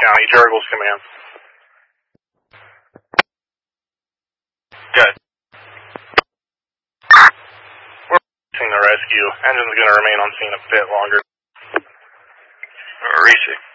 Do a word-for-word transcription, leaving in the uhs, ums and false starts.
County, Jurgles Command. Good. We're the rescue. Engine's going to remain on scene a bit longer. Receive.